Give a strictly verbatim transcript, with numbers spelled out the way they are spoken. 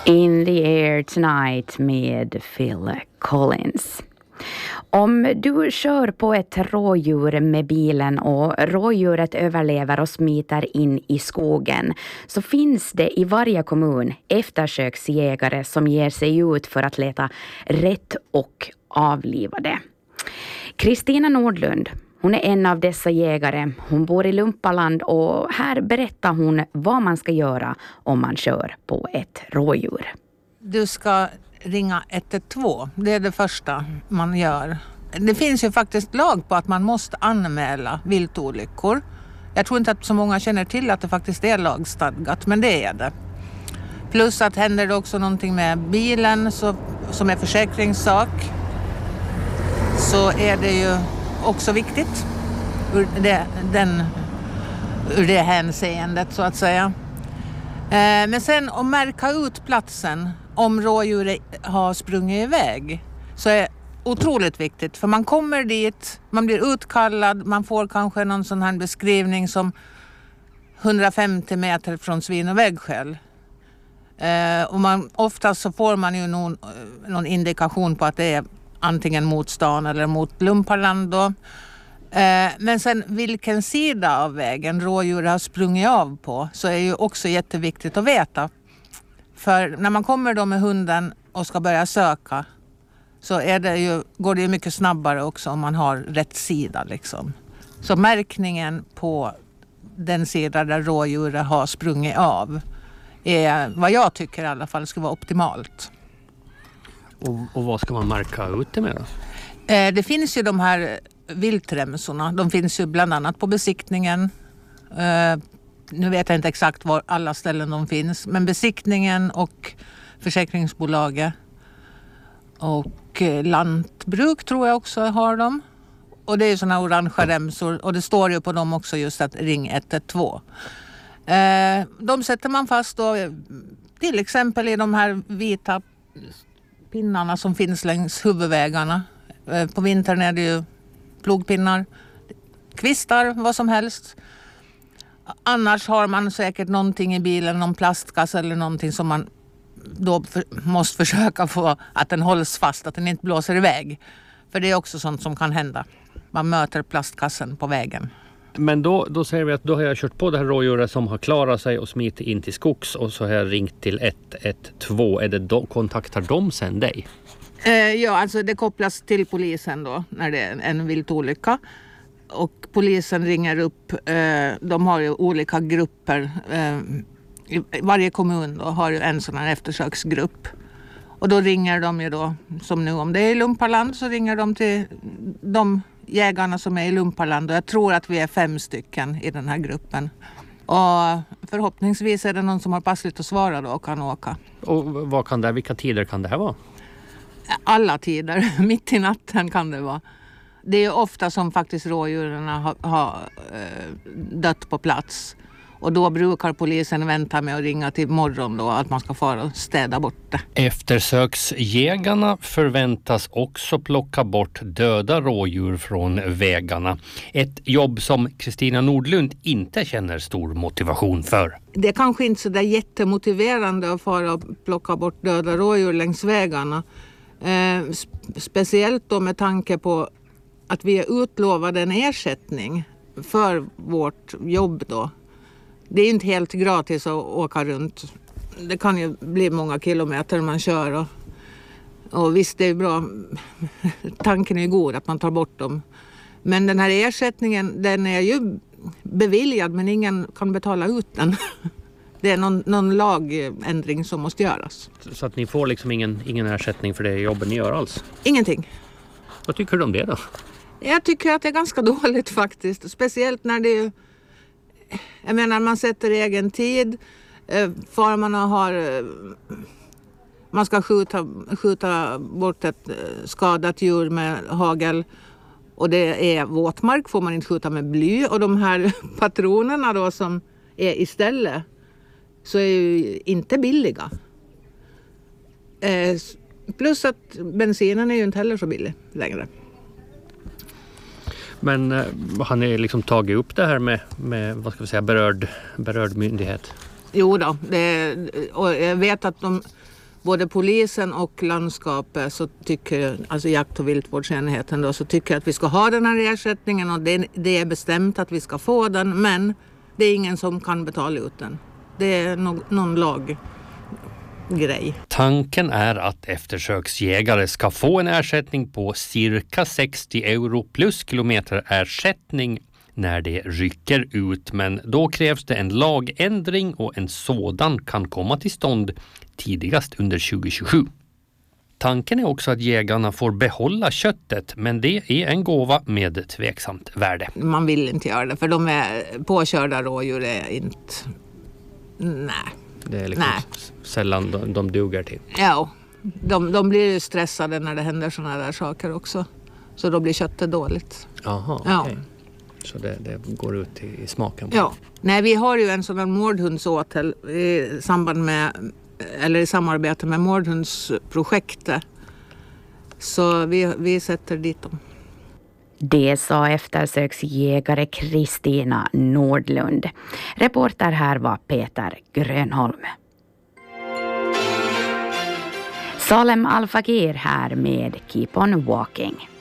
In the Air Tonight med Phil Collins. Om du kör på ett rådjur med bilen och rådjuret överlever och smiter in i skogen, så finns det i varje kommun eftersöksjägare som ger sig ut för att leta rätt och avliva det. Kristina Nordlund, hon är en av dessa jägare. Hon bor i Lumpaland och här berättar hon vad man ska göra om man kör på ett rådjur. Du ska ringa ett ett två. Det är det första man gör. Det finns ju faktiskt lag på att man måste anmäla viltolyckor. Jag tror inte att så många känner till att det faktiskt är lagstadgat, men det är det. Plus att händer det också någonting med bilen så, som är försäkringssak, så är det ju också viktigt ur det, den, ur det hänseendet så att säga. Eh, men sen att märka ut platsen om rådjuret har sprungit iväg så är otroligt viktigt. För man kommer dit, man blir utkallad, man får kanske någon sån här beskrivning som hundrafemtio meter från svin- och vägskäl. Eh, och man, oftast så får man ju någon, någon indikation på att det är antingen mot stan eller mot Lumpaland då. Eh, men sen vilken sida av vägen rådjuret har sprungit av på så är ju också jätteviktigt att veta. För när man kommer då med hunden och ska börja söka så är det ju, går det ju mycket snabbare också om man har rätt sida liksom. Så märkningen på den sida där rådjuret har sprungit av är vad jag tycker i alla fall ska vara optimalt. Och, och vad ska man märka ut det med då? Eh, det finns ju de här viltremsorna. De finns ju bland annat på besiktningen. Eh, nu vet jag inte exakt var alla ställen de finns. Men besiktningen och försäkringsbolaget och eh, lantbruk tror jag också har dem. Och det är ju sådana orangea remsor. Och det står ju på dem också just att ring ett ett två. Eh, de sätter man fast då till exempel i de här vita pinnarna som finns längs huvudvägarna. Eh, på vintern är det ju plogpinnar, kvistar, vad som helst. Annars har man säkert någonting i bilen, någon plastkasse eller någonting som man då för, måste försöka få att den hålls fast, att den inte blåser iväg. För det är också sånt som kan hända. Man möter plastkassen på vägen. Men då, då säger vi att då har jag kört på det här rådjuret som har klarat sig och smitit in till skogs och så har jag ringt till ett ett två. Är det då, kontaktar de sen dig? Eh, ja, alltså det kopplas till polisen då när det är en viltolycka. Och polisen ringer upp, eh, de har ju olika grupper. Eh, i varje kommun då har ju en sån här eftersöksgrupp. Och då ringer de ju då, som nu om det är i Lumpaland så ringer de till de jägarna som är i Lumpaland. Och jag tror att vi är fem stycken i den här gruppen. Och förhoppningsvis är det någon som har passligt att svara då och kan åka. Och vad kan det, vilka tider kan det här vara? Alla tider, mitt i natten kan det vara. Det är ofta som faktiskt rådjuren har, har äh, dött på plats. Och då brukar polisen vänta med att ringa till morgon då att man ska fara och städa bort det. Eftersöksjägarna förväntas också plocka bort döda rådjur från vägarna. Ett jobb som Kristina Nordlund inte känner stor motivation för. Det är kanske inte så där jättemotiverande att fara och plocka bort döda rådjur längs vägarna. Eh, speciellt då med tanke på att vi är utlovade en ersättning för vårt jobb då. Det är inte helt gratis att åka runt. Det kan ju bli många kilometer man kör. Och, och visst, det är bra. Tanken är ju god att man tar bort dem. Men den här ersättningen, den är ju beviljad men ingen kan betala ut den. Det är någon, någon lagändring som måste göras. Så att ni får liksom ingen, ingen ersättning för det jobben ni gör alls? Ingenting. Vad tycker du om det då? Jag tycker att det är ganska dåligt faktiskt. Speciellt när det är... Jag menar, man sätter egen tid. Farmarna har... Man ska skjuta, skjuta bort ett skadat djur med hagel. Och det är våtmark, får man inte skjuta med bly. Och de här patronerna då som är istället så är ju inte billiga. Plus att bensinen är ju inte heller så billig längre. Men eh, har ni liksom tagit upp det här med, med vad ska vi säga, berörd, berörd myndighet? Jo då, det, och jag vet att de, både polisen och landskapet så tycker, alltså jakt- och viltvårdsenheten då, så tycker att vi ska ha den här ersättningen och det, det är bestämt att vi ska få den, men det är ingen som kan betala ut den. Det är no, någon laggrej. Tanken är att eftersöksjägare ska få en ersättning på cirka sextio euro plus kilometerersättning när det rycker ut, men då krävs det en lagändring och en sådan kan komma till stånd tidigast under tjugo tjugosju. Tanken är också att jägarna får behålla köttet, men det är en gåva med tveksamt värde. Man vill inte göra det, för de är påkörda rådjur är inte... Nej. Det är liksom Nej. sällan de, de duger till. Ja, de, de blir ju stressade när det händer sådana där saker också. Så då blir köttet dåligt. Jaha, Ja. okej. Så det, det går ut i, i smaken. Ja. Nej, vi har ju en sån här mårdhundsåtel i samband med, eller i samarbete med mårdhundsprojektet. Så vi, vi sätter dit dem. Det sa eftersöksjägare Kristina Nordlund. Reporter här var Peter Grönholm. Salem Al Fakir här med Keep on Walking.